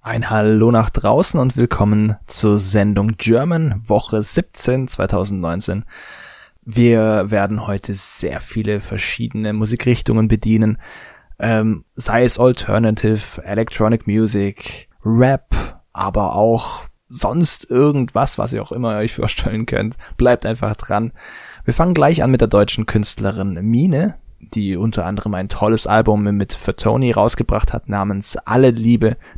Ein Hallo nach draußen und willkommen zur Sendung German, Woche 17 2019. Wir werden heute sehr viele verschiedene Musikrichtungen bedienen, sei es Alternative, Electronic Music, Rap, aber auch sonst irgendwas, was ihr auch immer euch vorstellen könnt. Bleibt einfach dran. Wir fangen gleich an mit der deutschen Künstlerin Mine, die unter anderem ein tolles Album mit Fatoni rausgebracht hat namens Alle Liebe